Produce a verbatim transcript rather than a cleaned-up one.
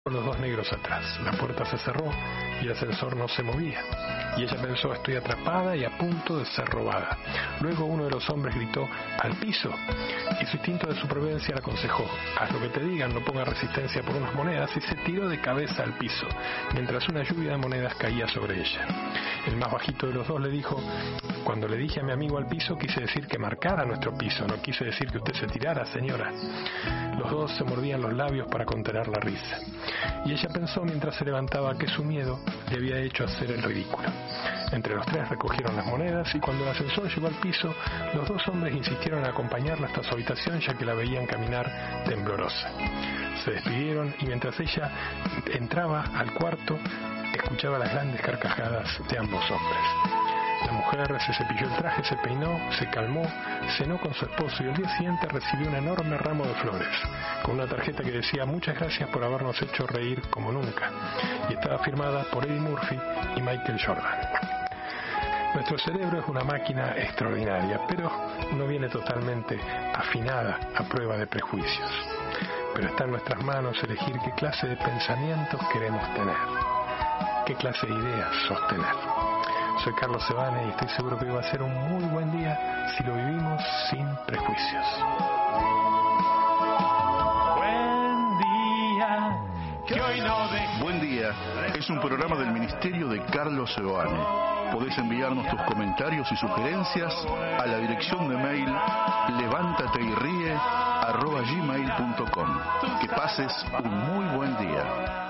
los dos negros atrás. La puerta se cerró y el ascensor no se movía. Y ella pensó: estoy atrapada y a punto de ser robada. Luego uno de los hombres gritó: ¡al piso! Y su instinto de supervivencia le aconsejó: haz lo que te digan, no pongas resistencia por unas monedas, y se tiró de cabeza al piso, mientras una lluvia de monedas caía sobre ella. El más bajito de los dos le dijo: cuando le dije a mi amigo al piso, quise decir que marcara nuestro piso, no quise decir que usted se tirara, señora. Los dos se mordían los labios para contener la risa. Y ella pensó mientras se levantaba que su miedo le había hecho hacer el ridículo. Entre los tres recogieron las monedas y cuando el ascensor llegó al piso, los dos hombres insistieron en acompañarla hasta su habitación, ya que la veían caminar temblorosa. Se despidieron y mientras ella entraba al cuarto, escuchaba las grandes carcajadas de ambos hombres. La mujer se cepilló el traje, se peinó, se calmó, cenó con su esposo y al día siguiente recibió un enorme ramo de flores, con una tarjeta que decía: muchas gracias por habernos hecho reír como nunca, y estaba firmada por Eddie Murphy y Michael Jordan. Nuestro cerebro es una máquina extraordinaria, pero no viene totalmente afinada a prueba de prejuicios. Pero está en nuestras manos elegir qué clase de pensamientos queremos tener, qué clase de ideas sostener. Soy Carlos Sebane y estoy seguro que hoy va a ser un muy buen día si lo vivimos sin prejuicios. Buen día, que hoy no de... Buen día es un programa del Ministerio de Carlos Sebane. Podés enviarnos tus comentarios y sugerencias a la dirección de mail levántateyríe arroba gmail punto com. Que pases un muy buen día.